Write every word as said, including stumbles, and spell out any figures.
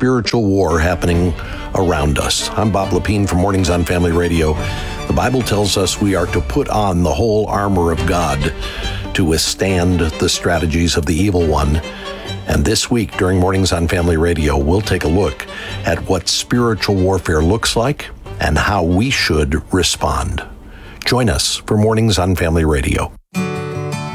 spiritual war happening around us. I'm Bob Lepine from Mornings on Family Radio. The Bible tells us we are to put on the whole armor of God to withstand the strategies of the evil one. And this week during Mornings on Family Radio, we'll take a look at what spiritual warfare looks like and how we should respond. Join us for Mornings on Family Radio.